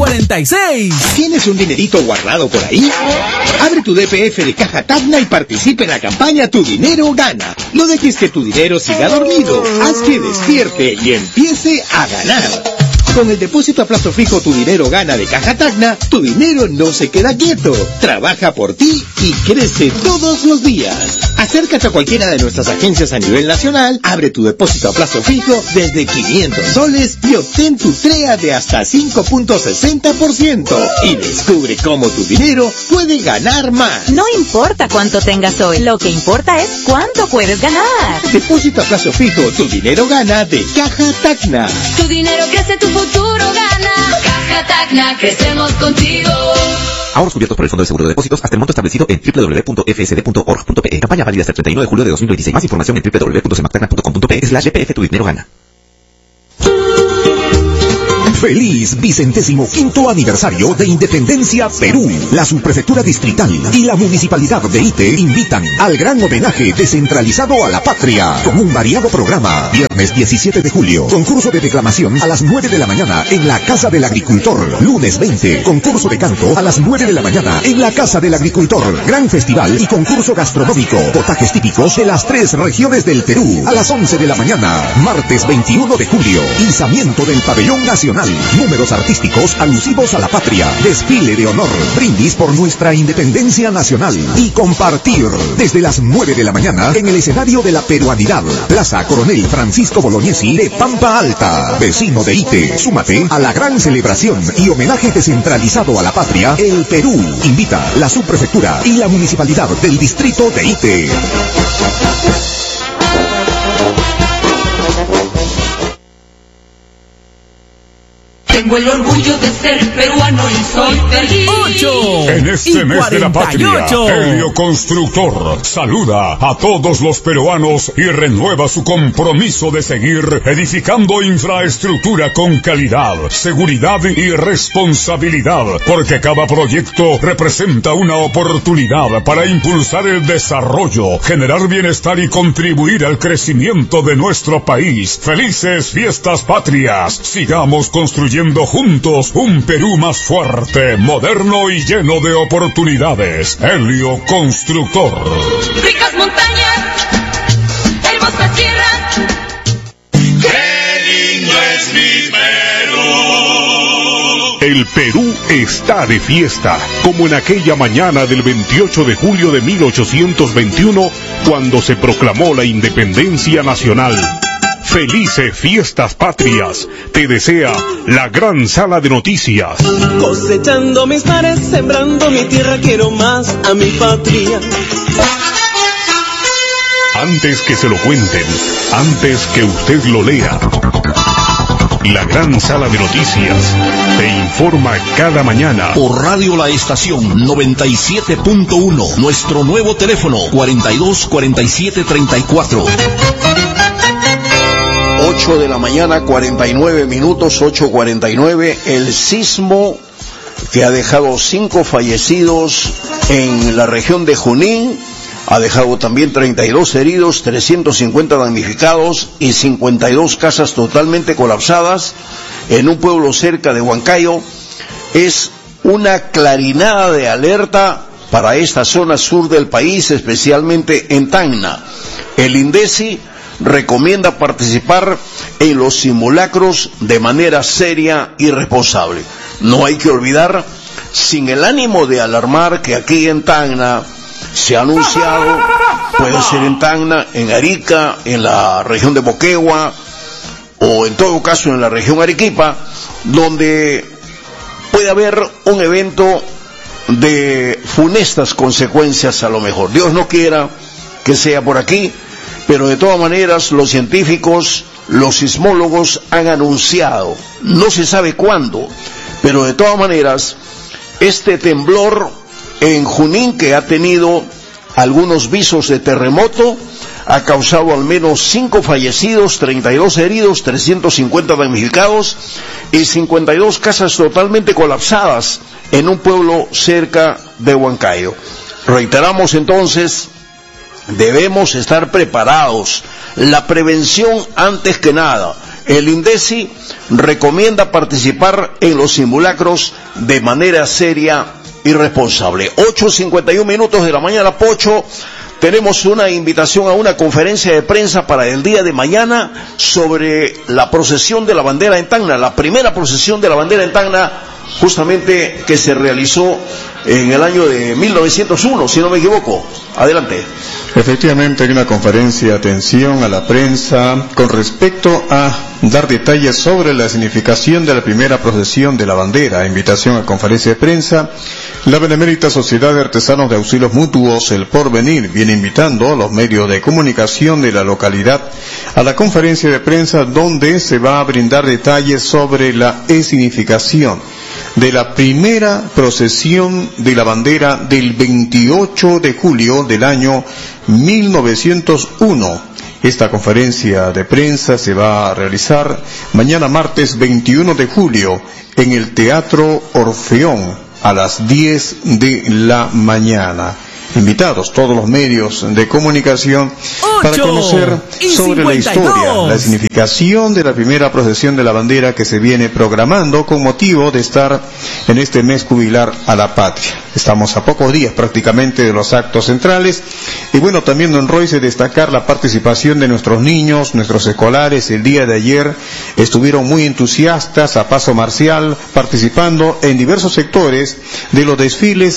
46. ¿Tienes un dinerito guardado por ahí? Abre tu DPF de Caja Tacna y participa en la campaña Tu Dinero Gana. No dejes que tu dinero siga dormido. Haz que despierte y empiece a ganar. Con el depósito a plazo fijo Tu Dinero Gana de Caja Tacna, tu dinero no se queda quieto. Trabaja por ti y crece todos los días. Acércate a cualquiera de nuestras agencias a nivel nacional, abre tu depósito a plazo fijo desde 500 soles y obtén tu TREA de hasta 5.60%. Y descubre cómo tu dinero puede ganar más. No importa cuánto tengas hoy, lo que importa es cuánto puedes ganar. Depósito a plazo fijo Tu Dinero Gana de Caja Tacna. Tu dinero crece, tu futuro gana. Caja Tacna, crecemos contigo. Ahorros cubiertos por el Fondo de Seguro de Depósitos hasta el monto establecido en www.fsd.org.pe. Campaña válida hasta el 31 de julio de 2026. Más información en www.semactacna.com.pe/GPF Tu Dinero Gana. ¡Feliz 25º aniversario de Independencia Perú! La Subprefectura Distrital y la Municipalidad de Ite invitan al gran homenaje descentralizado a la patria con un variado programa. Viernes 17 de julio, concurso de declamación a las 9 de la mañana en la Casa del Agricultor. Lunes 20, concurso de canto a las 9 de la mañana en la Casa del Agricultor. Gran festival y concurso gastronómico. Potajes típicos de las 3 regiones del Perú a las 11 de la mañana. Martes 21 de julio, izamiento del Pabellón Nacional. Números artísticos alusivos a la patria, desfile de honor, brindis por nuestra independencia nacional y compartir desde las 9 de la mañana en el escenario de la peruanidad, Plaza Coronel Francisco Bolognesi de Pampa Alta. Vecino de Ite, súmate a la gran celebración y homenaje descentralizado a la patria. El Perú invita la Subprefectura y la Municipalidad del Distrito de Ite. Tengo el orgullo de ser peruano y soy feliz. 8 En este mes de la patria, 48. Helio Constructor saluda a todos los peruanos y renueva su compromiso de seguir edificando infraestructura con calidad, seguridad y responsabilidad, porque cada proyecto representa una oportunidad para impulsar el desarrollo, generar bienestar y contribuir al crecimiento de nuestro país. ¡Felices fiestas patrias! Sigamos construyendo juntos un Perú más fuerte, moderno y lleno de oportunidades. Helio Constructor. Ricas montañas, hermosa tierra. ¡Qué lindo es mi Perú! El Perú está de fiesta, como en aquella mañana del 28 de julio de 1821, cuando se proclamó la independencia nacional. Felices fiestas patrias, te desea la gran sala de noticias. Cosechando mis mares, sembrando mi tierra, quiero más a mi patria. Antes que se lo cuenten, antes que usted lo lea, la gran sala de noticias te informa cada mañana. Por Radio La Estación 97.1, nuestro nuevo teléfono 42 47 34. 8 de la mañana, 49 minutos, 8:49, el sismo que ha dejado 5 fallecidos en la región de Junín, ha dejado también 32 heridos, 350 damnificados y 52 casas totalmente colapsadas en un pueblo cerca de Huancayo. Es una clarinada de alerta para esta zona sur del país, especialmente en Tacna. El INDECI recomienda participar en los simulacros de manera seria y responsable. No hay que olvidar, sin el ánimo de alarmar, que aquí en Tacna se ha anunciado, puede ser en Tacna, en Arica, en la región de Moquegua, o en todo caso en la región Arequipa, donde puede haber un evento de funestas consecuencias a lo mejor. Dios no quiera que sea por aquí, pero de todas maneras los científicos, los sismólogos han anunciado, no se sabe cuándo, pero de todas maneras este temblor en Junín, que ha tenido algunos visos de terremoto, ha causado al menos 5 fallecidos, 32 heridos, 350 damnificados y 52 casas totalmente colapsadas en un pueblo cerca de Huancayo. Reiteramos entonces, debemos estar preparados. La prevención antes que nada. El INDECI recomienda participar en los simulacros de manera seria y responsable. 8:51 minutos de la mañana, Pocho. Tenemos una invitación a una conferencia de prensa para el día de mañana sobre la procesión de la bandera en Tacna, la primera procesión de la bandera en Tacna, justamente que se realizó en el año de 1901, si no me equivoco. Adelante. Efectivamente, hay una conferencia de atención a la prensa con respecto a dar detalles sobre la significación de la primera procesión de la bandera. Invitación a conferencia de prensa. La Benemérita Sociedad de Artesanos de Auxilios Mutuos, El Porvenir, viene invitando a los medios de comunicación de la localidad a la conferencia de prensa donde se va a brindar detalles sobre la significación de la primera procesión de la bandera del 28 de julio del año 1901. Esta conferencia de prensa se va a realizar mañana martes 21 de julio en el Teatro Orfeón a las 10 de la mañana. Invitados todos los medios de comunicación para conocer sobre la historia, la significación de la primera procesión de la bandera que se viene programando con motivo de estar en este mes jubilar a la patria. Estamos a pocos días prácticamente de los actos centrales y bueno, también don Royce, destacar la participación de nuestros niños, nuestros escolares. El día de ayer estuvieron muy entusiastas a paso marcial participando en diversos sectores de los desfiles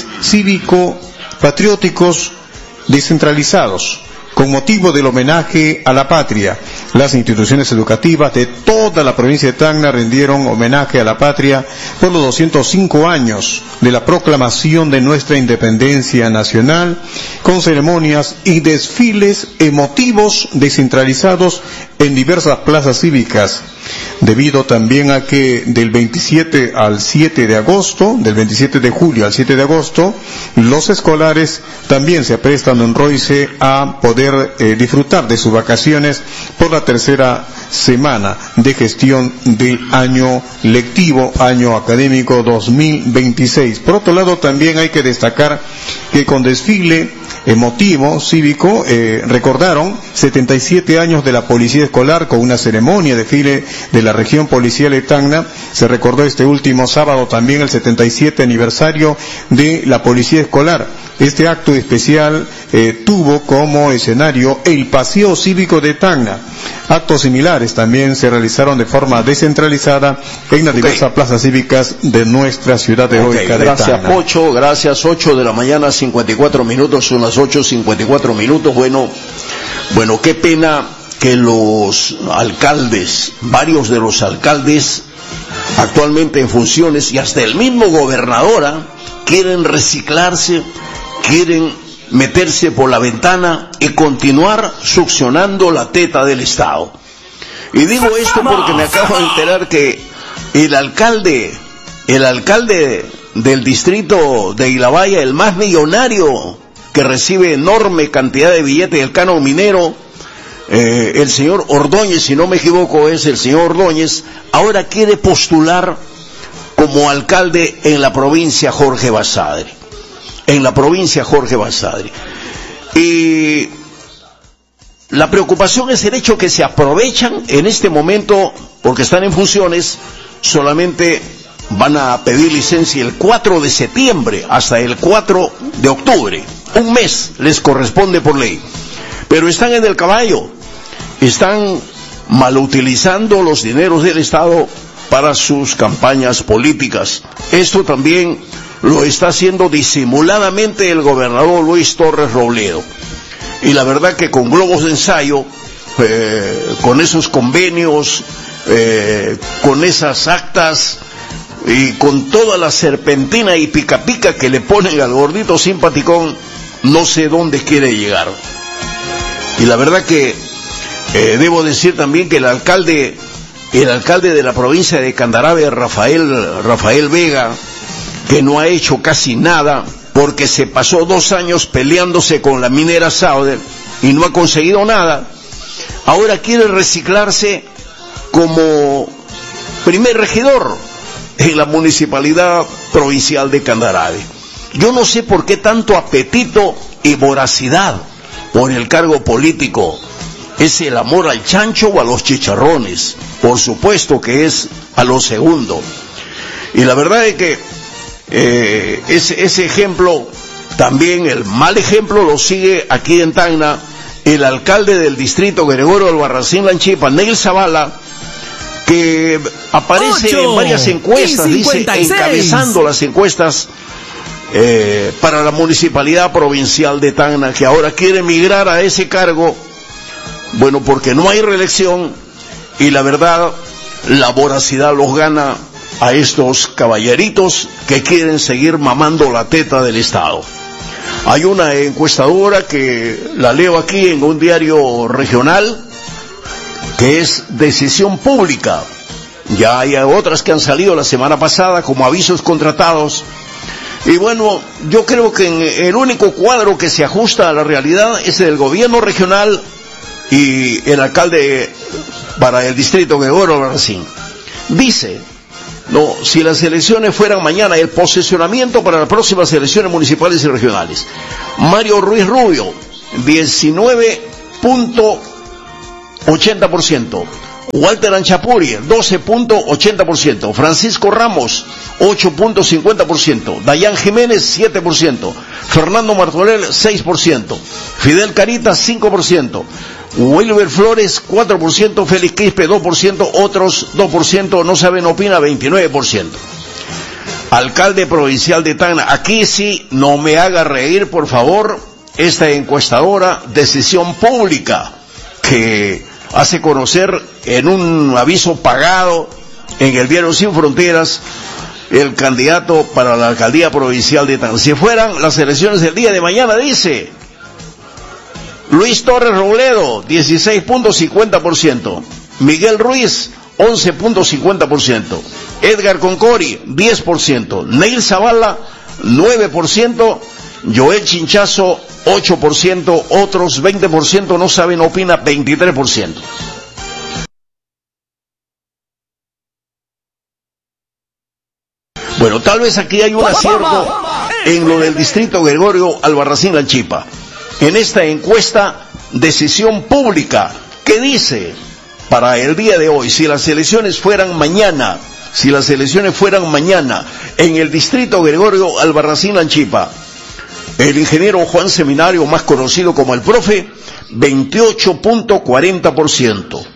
cívico-patrióticos descentralizados con motivo del homenaje a la patria. Las instituciones educativas de toda la provincia de Tacna rindieron homenaje a la patria por los 205 años de la proclamación de nuestra independencia nacional, con ceremonias y desfiles emotivos descentralizados en diversas plazas cívicas, debido también a que del 27 al 7 de agosto, del 27 de julio al 7 de agosto, los escolares también se aprestan, don Royce, a poder disfrutar de sus vacaciones por la tercera semana de gestión del año lectivo, año académico 2026. Por otro lado, también hay que destacar que con desfile emotivo, cívico, recordaron 77 años de la policía escolar con una ceremonia de desfile de la región policial de Tacna. Se recordó este último sábado también el 77 aniversario de la policía escolar. Este acto especial tuvo como escenario el Paseo Cívico de Tacna. Actos similares también se realizaron de forma descentralizada en las diversas plazas cívicas de nuestra ciudad heroica de Tacna. Gracias, Pocho, gracias. 8 de la mañana, 54 minutos, son las 8:54 minutos. Bueno, qué pena que los alcaldes, varios de los alcaldes actualmente en funciones y hasta el mismo gobernador quieren reciclarse, quieren meterse por la ventana y continuar succionando la teta del Estado. Y digo esto porque me acabo de enterar que el alcalde del distrito de Ilabaya, el más millonario, que recibe enorme cantidad de billetes del canon minero, el señor Ordóñez, si no me equivoco es el señor Ordóñez, ahora quiere postular como alcalde en la provincia Jorge Basadre. Y la preocupación es el hecho que se aprovechan en este momento, porque están en funciones, solamente van a pedir licencia el 4 de septiembre hasta el 4 de octubre. Un mes les corresponde por ley. Pero están en el caballo, están malutilizando los dineros del Estado para sus campañas políticas. Esto también lo está haciendo disimuladamente el gobernador Luis Torres Robledo. Y la verdad que con globos de ensayo, con esos convenios, con esas actas y con toda la serpentina y pica pica que le ponen al gordito simpaticón, no sé dónde quiere llegar. Y la verdad que debo decir también que el alcalde de la provincia de Candarave, Rafael Vega, que no ha hecho casi nada porque se pasó 2 años peleándose con la minera Sauder y no ha conseguido nada, ahora quiere reciclarse como primer regidor en la municipalidad provincial de Candarave. Yo no sé por qué tanto apetito y voracidad por el cargo político ¿Es el amor al chancho o a los chicharrones? Por supuesto que es a lo segundo. Y la verdad es que ese ejemplo, también el mal ejemplo lo sigue aquí en Tacna el alcalde del distrito Gregorio Albarracín Lanchipa, Neil Zavala, que aparece en varias encuestas, dice, encabezando las encuestas para la municipalidad provincial de Tacna, que ahora quiere migrar a ese cargo, bueno, porque no hay reelección, y la verdad, la voracidad los gana a estos caballeritos que quieren seguir mamando la teta del Estado. Hay una encuestadora que la leo aquí en un diario regional, que es Decisión Pública. Ya hay otras que han salido la semana pasada como avisos contratados. Y bueno, yo creo que el único cuadro que se ajusta a la realidad es el gobierno regional y el alcalde para el distrito Gregorio Albarracín. Dice, no, si las elecciones fueran mañana, el posesionamiento para las próximas elecciones municipales y regionales. Mario Ruiz Rubio, 19.80%. Walter Anchapuri, 12.80%. Francisco Ramos, 8.50%. Dayan Jiménez, 7%. Fernando Martorell, 6%. Fidel Caritas, 5%. Wilber Flores, 4%. Félix Quispe, 2%. Otros, 2%. No saben, opina, 29%. Alcalde provincial de Tacna. Aquí sí, no me haga reír, por favor, esta encuestadora, Decisión Pública, que hace conocer en un aviso pagado en el diario Sin Fronteras el candidato para la alcaldía provincial de Tacna. Si fueran las elecciones del día de mañana, dice Luis Torres Robledo, 16.50%. Miguel Ruiz, 11.50%. Edgar Concori, 10%. Neil Zavala, 9%. Joel Chinchazo, 8%, otros 20% no saben, opina, 23%. Bueno, tal vez aquí hay un acierto en lo del distrito Gregorio Albarracín Lanchipa. En esta encuesta, Decisión Pública, que dice, para el día de hoy, si las elecciones fueran mañana, en el distrito Gregorio Albarracín Lanchipa, el ingeniero Juan Seminario, más conocido como el profe, 28.40%.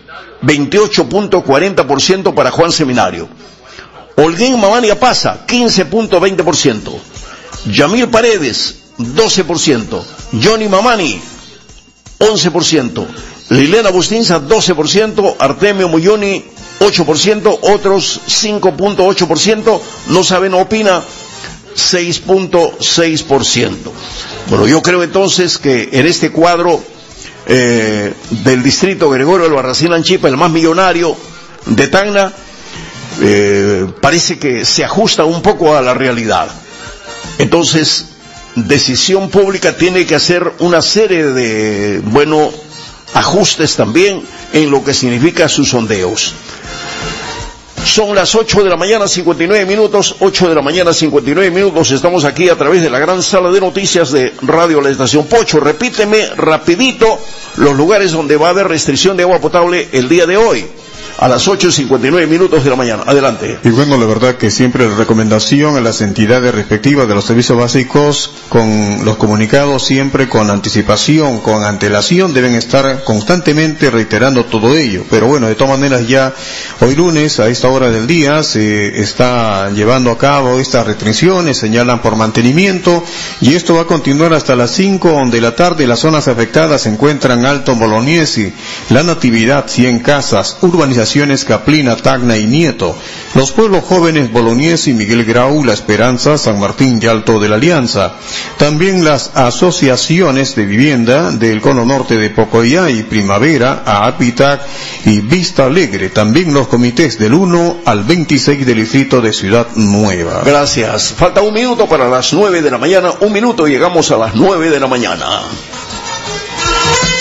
28.40% para Juan Seminario. Holguín Mamania Pasa, 15.20%. Yamil Paredes, 12%. Johnny Mamani, 11%. Lilena Bustinza, 12%. Artemio Muyoni, 8%. Otros 5.8%. No saben, opina, 6.6%. Bueno, yo creo entonces que en este cuadro del distrito Gregorio Albarracín Lanchipa, el más millonario de Tacna, parece que se ajusta un poco a la realidad. Entonces, Decisión Pública tiene que hacer una serie de, ajustes también en lo que significa sus sondeos. Son las 8 de la mañana, 59 minutos, 8 de la mañana, 59 minutos, estamos aquí a través de la gran sala de noticias de Radio La Estación. Pocho, repíteme rapidito los lugares donde va a haber restricción de agua potable el día de hoy, a las 8:59 minutos de la mañana. Adelante. Y bueno, la verdad que siempre la recomendación a las entidades respectivas de los servicios básicos, con los comunicados siempre con anticipación, con antelación, deben estar constantemente reiterando todo ello. Pero bueno, de todas maneras ya hoy lunes a esta hora del día se está llevando a cabo estas restricciones, señalan por mantenimiento, y esto va a continuar hasta las 5 de la tarde. Las zonas afectadas se encuentran Alto Bolognesi, La Natividad, 100 Casas, urbanizaciones Caplina, Tacna y Nieto, los pueblos jóvenes Bolognesi, Miguel Grau, La Esperanza, San Martín y Alto de la Alianza. También las asociaciones de vivienda del cono norte de Pocoyay, Primavera, Aapitac y Vista Alegre. También los comités del 1 al 26 del distrito de Ciudad Nueva. Gracias. Falta un minuto para las 9 de la mañana. Un minuto y llegamos a las 9 de la mañana.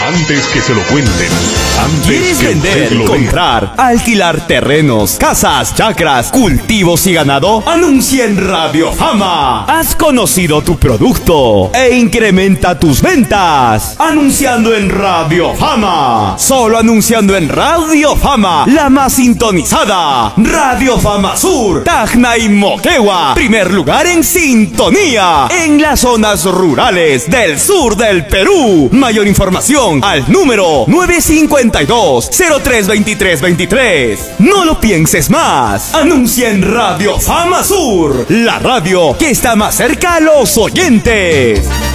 Antes que se lo cuenten, antes ¿Quieres que vender, usted lo comprar, alquilar terrenos, casas, chacras, cultivos y ganado? Anuncia en Radio Fama. Has conocido tu producto e incrementa tus ventas. Anunciando en Radio Fama. Solo anunciando en Radio Fama, la más sintonizada. Radio Fama Sur, Tacna y Moquegua. Primer lugar en sintonía en las zonas rurales del sur del Perú. Mayor información al número 952-032323. No lo pienses más. Anuncia en Radio Fama Sur, la radio que está más cerca a los oyentes.